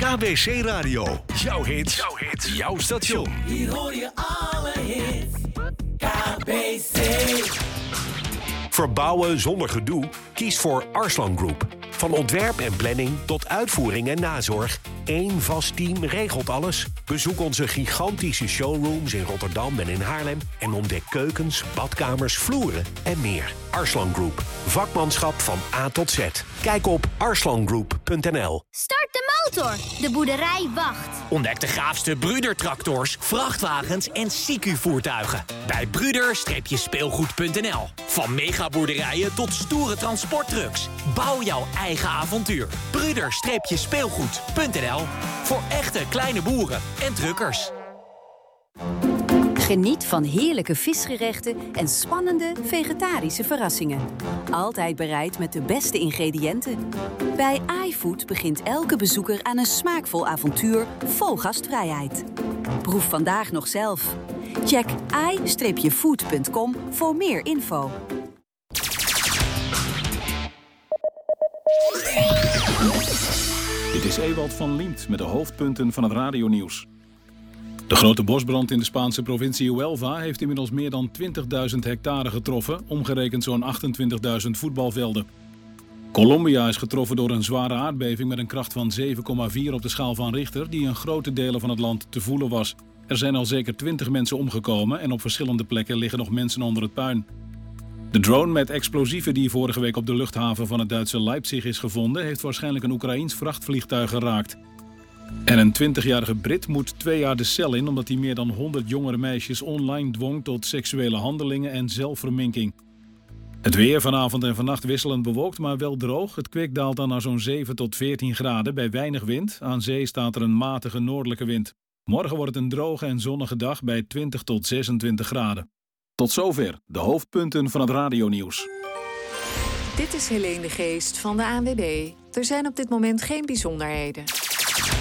KBC Radio. Jouw hits, jouw station. Hier hoor je alle hits. KBC. Verbouwen zonder gedoe? Kies voor Arslan Group. Van ontwerp en planning tot uitvoering en nazorg. Eén vast team regelt alles. Bezoek onze gigantische showrooms in Rotterdam en in Haarlem. En ontdek keukens, badkamers, vloeren en meer. Arslan Group. Vakmanschap van A tot Z. Kijk op arslangroep.nl. Start de motor. De boerderij wacht. Ontdek de gaafste Brüder-tractors, vrachtwagens en CQ-voertuigen. Bij Brüder-speelgoed.nl. Van megaboerderijen tot stoere transporttrucks. Bouw jouw eigen avontuur. Brüder-speelgoed.nl. Voor echte kleine boeren en truckers. Geniet van heerlijke visgerechten en spannende vegetarische verrassingen. Altijd bereid met de beste ingrediënten. Bij iFood begint elke bezoeker aan een smaakvol avontuur vol gastvrijheid. Proef vandaag nog zelf. Check i-food.com voor meer info. Dit is Ewald van Liemt met de hoofdpunten van het radionieuws. De grote bosbrand in de Spaanse provincie Huelva heeft inmiddels meer dan 20.000 hectare getroffen, omgerekend zo'n 28.000 voetbalvelden. Colombia is getroffen door een zware aardbeving met een kracht van 7,4 op de schaal van Richter, die in grote delen van het land te voelen was. Er zijn al zeker 20 mensen omgekomen en op verschillende plekken liggen nog mensen onder het puin. De drone met explosieven die vorige week op de luchthaven van het Duitse Leipzig is gevonden, heeft waarschijnlijk een Oekraïens vrachtvliegtuig geraakt. En een 20-jarige Brit moet 2 jaar de cel in omdat hij meer dan 100 jongere meisjes online dwong tot seksuele handelingen en zelfverminking. Het weer vanavond en vannacht wisselend bewolkt, maar wel droog. Het kwik daalt dan naar zo'n 7 tot 14 graden bij weinig wind. Aan zee staat er een matige noordelijke wind. Morgen wordt het een droge en zonnige dag bij 20 tot 26 graden. Tot zover de hoofdpunten van het radionieuws. Dit is Helene de Geest van de ANWB. Er zijn op dit moment geen bijzonderheden.